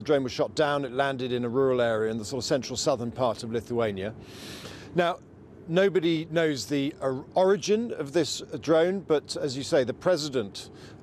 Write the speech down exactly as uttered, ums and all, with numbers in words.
The drone was shot down. It landed in a rural area in the sort of central southern part of Lithuania. Now, nobody knows the origin of this drone, but as you say, the president